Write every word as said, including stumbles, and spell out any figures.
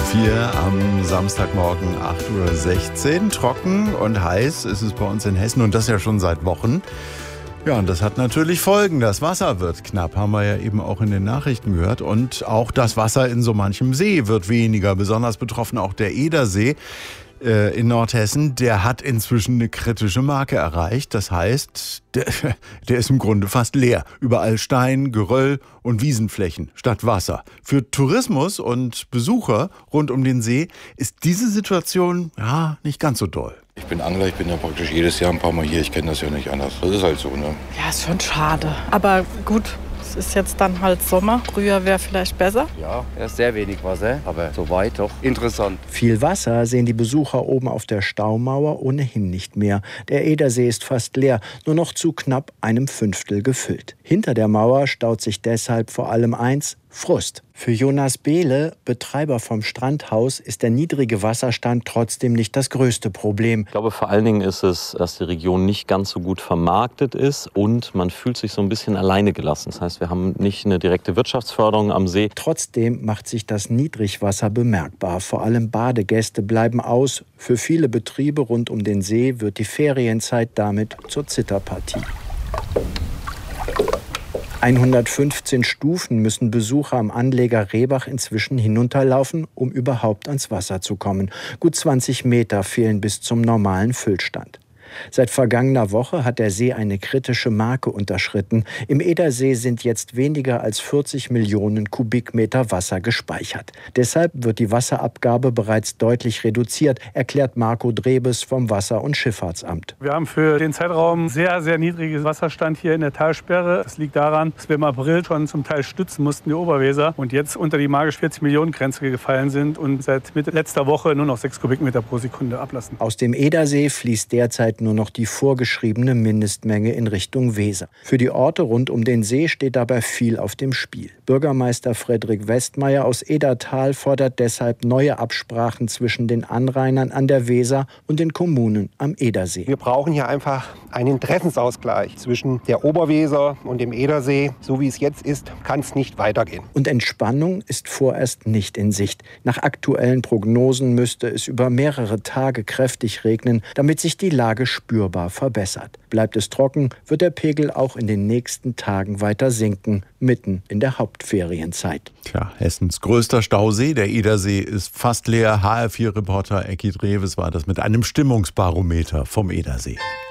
vier am Samstagmorgen acht Uhr sechzehn. Trocken und heiß ist es bei uns in Hessen und das ja schon seit Wochen. Ja, und das hat natürlich Folgen. Das Wasser wird knapp, haben wir ja eben auch in den Nachrichten gehört. Und auch das Wasser in so manchem See wird weniger. Besonders betroffen auch der Edersee äh, in Nordhessen. Der hat inzwischen eine kritische Marke erreicht. Das heißt, der, der ist im Grunde fast leer. Überall Stein, Geröll und Wiesenflächen statt Wasser. Für Tourismus und Besucher rund um den See ist diese Situation ja nicht ganz so doll. Ich bin Angler, ich bin ja praktisch jedes Jahr ein paar Mal hier. Ich kenne das ja nicht anders. Das ist halt so, ne? Ja, ist schon schade. Aber gut, es ist jetzt dann halt Sommer. Früher wäre vielleicht besser. Ja, er ist sehr wenig Wasser, aber soweit doch interessant. Viel Wasser sehen die Besucher oben auf der Staumauer ohnehin nicht mehr. Der Edersee ist fast leer, nur noch zu knapp einem Fünftel gefüllt. Hinter der Mauer staut sich deshalb vor allem eins: Frust. Für Jonas Behle, Betreiber vom Strandhaus, ist der niedrige Wasserstand trotzdem nicht das größte Problem. Ich glaube, vor allen Dingen ist es, dass die Region nicht ganz so gut vermarktet ist und man fühlt sich so ein bisschen alleine gelassen. Das heißt, wir haben nicht eine direkte Wirtschaftsförderung am See. Trotzdem macht sich das Niedrigwasser bemerkbar. Vor allem Badegäste bleiben aus. Für viele Betriebe rund um den See wird die Ferienzeit damit zur Zitterpartie. hundertfünfzehn Stufen müssen Besucher am Anleger Rehbach inzwischen hinunterlaufen, um überhaupt ans Wasser zu kommen. Gut zwanzig Meter fehlen bis zum normalen Füllstand. Seit vergangener Woche hat der See eine kritische Marke unterschritten. Im Edersee sind jetzt weniger als vierzig Millionen Kubikmeter Wasser gespeichert. Deshalb wird die Wasserabgabe bereits deutlich reduziert, erklärt Marco Drebes vom Wasser- und Schifffahrtsamt. Wir haben für den Zeitraum sehr, sehr niedrigen Wasserstand hier in der Talsperre. Das liegt daran, dass wir im April schon zum Teil stützen mussten, die Oberweser, und jetzt unter die magisch vierzig Millionen Grenze gefallen sind und seit Mitte letzter Woche nur noch sechs Kubikmeter pro Sekunde ablassen. Aus dem Edersee fließt derzeit nur noch die vorgeschriebene Mindestmenge in Richtung Weser. Für die Orte rund um den See steht dabei viel auf dem Spiel. Bürgermeister Frederik Westmeier aus Edertal fordert deshalb neue Absprachen zwischen den Anrainern an der Weser und den Kommunen am Edersee. Wir brauchen hier einfach einen Interessensausgleich zwischen der Oberweser und dem Edersee. So wie es jetzt ist, kann es nicht weitergehen. Und Entspannung ist vorerst nicht in Sicht. Nach aktuellen Prognosen müsste es über mehrere Tage kräftig regnen, damit sich die Lage spürbar verbessert. Bleibt es trocken, wird der Pegel auch in den nächsten Tagen weiter sinken, mitten in der Hauptferienzeit. Tja, Hessens größter Stausee, der Edersee, ist fast leer. H R vier Reporter Ecki Dreves war das mit einem Stimmungsbarometer vom Edersee.